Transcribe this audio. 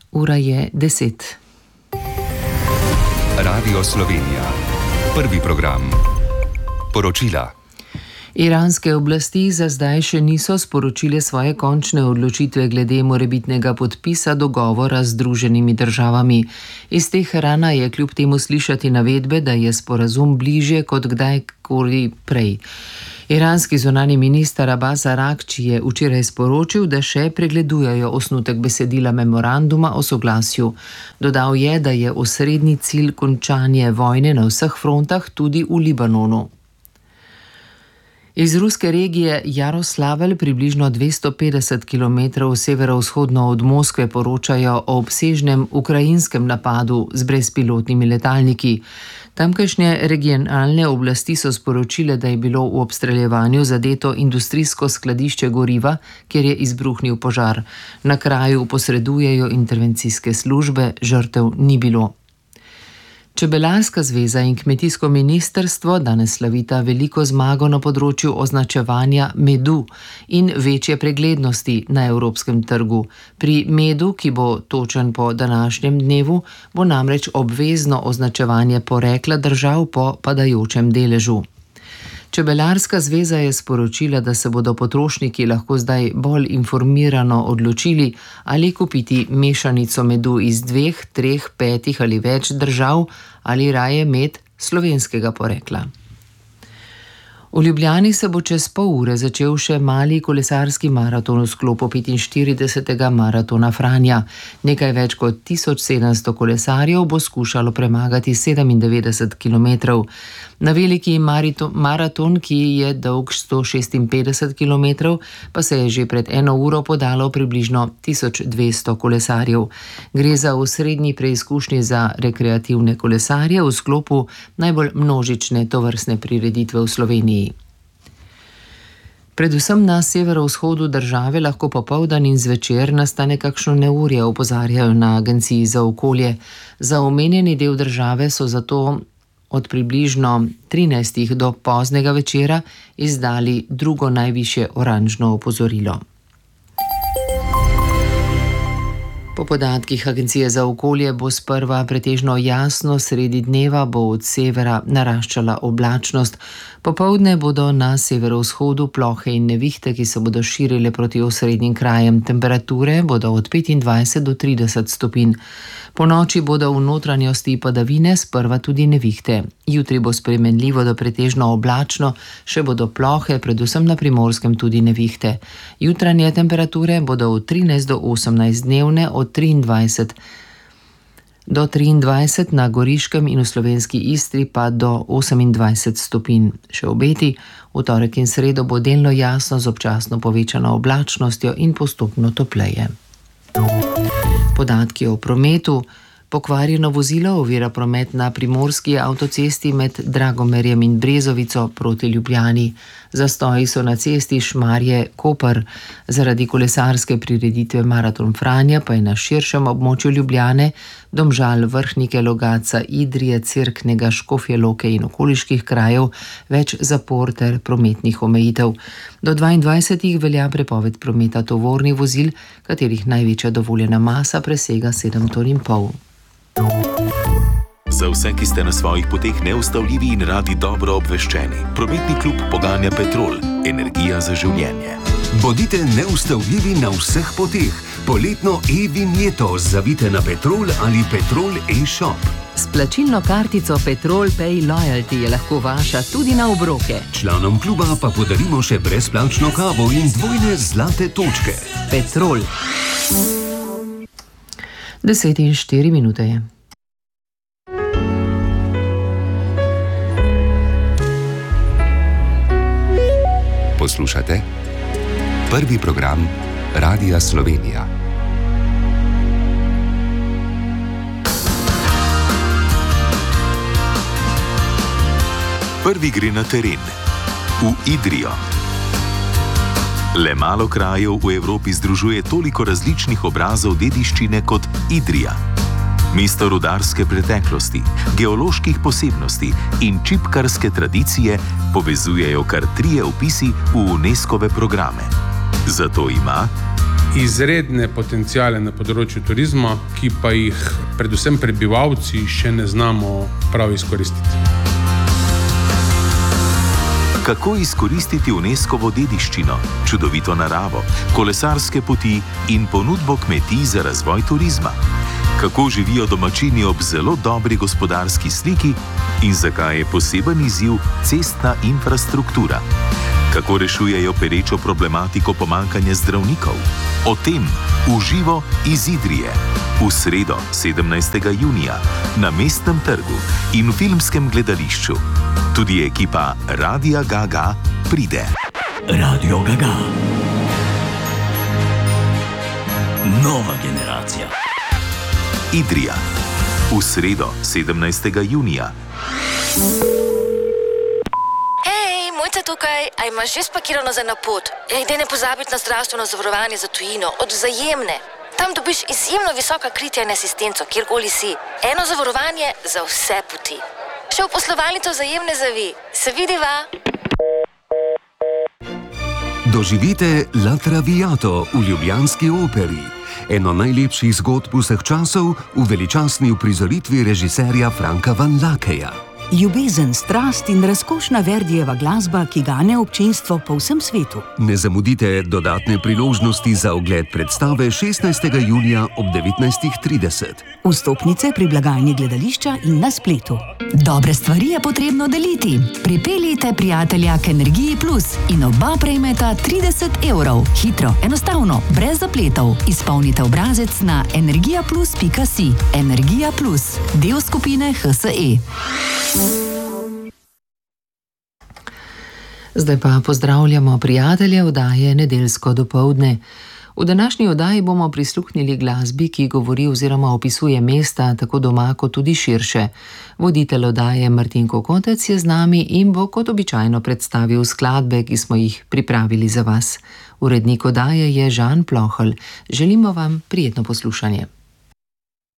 Ura je 10. Radio Slovenija. Prvi program. Poročila. Iranske oblasti za zdaj še niso sporočile svoje končne odločitve glede morebitnega podpisa dogovora z Združenimi državami. Iz Teherana je kljub temu slišati navedbe, da je sporazum bližje kot kdajkoli prej. Iranski zunanji minister Abbas Araghči je včeraj sporočil, da še pregledujejo osnutek besedila memoranduma o soglasju. Dodal je, da je osrednji cilj končanje vojne na vseh frontah, tudi v Libanonu. Iz ruske regije Jaroslavelj, približno 250 km severovzhodno od Moskve, poročajo o obsežnem ukrajinskem napadu z brezpilotnimi letalniki. Tamkajšnje regionalne oblasti so sporočile, da je bilo v obstreljevanju zadeto industrijsko skladišče goriva, kjer je izbruhnil požar. Na kraju posredujejo intervencijske službe, žrtev ni bilo. Čebelarska zveza in kmetijsko ministrstvo danes slavita veliko zmago na področju označevanja medu in večje preglednosti na evropskem trgu. Pri medu, ki bo točen po današnjem dnevu, bo namreč obvezno označevanje porekla držav po padajočem deležu. Čebelarska zveza je sporočila, da se bodo potrošniki lahko zdaj bolj informirano odločili, ali kupiti mešanico medu iz 2, 3, 5 ali več držav ali raje med slovenskega porekla. V Ljubljani se bo čez pol ure začel še mali kolesarski maraton v sklopu 45. maratona Franja. Nekaj več kot 1700 kolesarjev bo skušalo premagati 97 km. Na veliki maraton, ki je dolg 156 km, pa se je že pred 1 uro podalo približno 1200 kolesarjev. Gre za osrednji preizkušnji za rekreativne kolesarje v sklopu najbolj množične tovrstne prireditve v Sloveniji. Predvsem na severovzhodu države lahko popoldan in zvečer nastane kakšno neurje, opozarjajo na Agenciji za okolje. Za omenjeni del države so zato od približno 13 do poznega večera izdali drugo najvišje oranžno opozorilo. Po podatkih Agencije za okolje bo sprva pretežno jasno, sredi dneva bo od severa naraščala oblačnost. Popoldne bodo na severovzhodu plohe in nevihte, ki se bodo širile proti osrednjim krajem. Temperature bodo od 25 do 30 stopinj. Po noči bodo v notranjosti padavine, sprva tudi nevihte. Jutri bo spremenljivo do pretežno oblačno, še bodo plohe, predvsem na Primorskem tudi nevihte. Jutranje temperature bodo od 13 do 18, dnevne od 23 do 23, na Goriškem in v slovenski Istri pa do 28 stopinj. Še obeti, v torek in sredo bo delno jasno z občasno povečano oblačnostjo in postopno topleje. Podatki o prometu. Pokvarjeno vozilo ovira promet na primorski avtocesti med Dragomerjem in Brezovico proti Ljubljani. Zastoji so na cesti Šmarje-Koper. Zaradi kolesarske prireditve Maraton Franja pa je na širšem območju Ljubljane, Domžal, Vrhnike, Logatca, Idrije, Cerknega, Škofje Loke in okoliških krajev več zapor ter prometnih omejitev. Do 22 velja prepoved prometa tovornih vozil, katerih največja dovoljena masa presega 7,5 ton. Za vse, ki ste na svojih poteh neustavljivi in radi dobro obveščeni, prometni klub poganja Petrol, energija za življenje. Bodite neustavljivi na vseh poteh. Poletno e-vinjeto zavite na Petrol ali Petrol e-shop. S plačilno kartico Petrol Pay Loyalty je lahko vaša tudi na obroke. Članom kluba pa podarimo še brezplačno kavo in dvojne zlate točke. Petrol. 10:04 je. Poslušate prvi program Radia Slovenija. Prvi gre na teren, v Idrijo. Le malo krajev v Evropi združuje toliko različnih obrazov dediščine kot Idrija. Mesto rudarske preteklosti, geoloških posebnosti in čipkarske tradicije povezujejo kar 3 vpisi v UNESCO-ve programe. Zato ima izredne potencijale na področju turizma, ki pa jih predvsem prebivalci še ne znamo prav izkoristiti. Kako izkoristiti UNESCO-vo dediščino, čudovito naravo, kolesarske poti in ponudbo kmetij za razvoj turizma? Kako živijo domačini ob zelo dobri gospodarski sliki in zakaj je poseben izziv cestna infrastruktura? Kako rešujejo perečo problematiko pomanjkanja zdravnikov? O tem v živo iz Idrije v sredo 17. junija na Mestnem trgu in v filmskem gledališču. Tudi ekipa Radia Ga-Ga pride. Radio Ga-Ga. Nova generacija. Idrija v sredo 17. junija. Mojca tukaj, a imaš že spakirano za napot? Daj ne pozabiti na zdravstveno zavarovanje za tujino, od Vzajemne. Tam dobiš izjemno visoka kritja in asistenco, kjerkoli si. Eno zavarovanje za vse poti. Še v poslovalnico Vzajemne zavi. Se vidiva? Doživite La Traviato v ljubljanski operi. Eno najlepših zgodb vseh časov v veličastni uprizoritvi režiserja Franka Van Lakeja. Ljubezen, strast in razkošna Verdijeva glasba, ki gane občinstvo po vsem svetu. Ne zamudite dodatne priložnosti za ogled predstave 16. junija ob 19:30. Vstopnice pri blagajni gledališča in na spletu. Dobre stvari je potrebno deliti. Pripeljite prijatelja k Energiji Plus in oba prejmeta 30 €. Hitro, enostavno, brez zapletov. Izpolnite obrazec na energijaplus.si. Energija Plus, del skupine HSE. Zdaj pa pozdravljamo prijatelje oddaje Nedeljsko dopoldne. V današnji oddaji bomo prisluhnili glasbi, ki govori oziroma opisuje mesta tako doma kot tudi širše. Voditelj oddaje Martin Kokotec je z nami in bo kot običajno predstavil skladbe, ki smo jih pripravili za vas. Urednik oddaje je Žan Plohelj. Želimo vam prijetno poslušanje.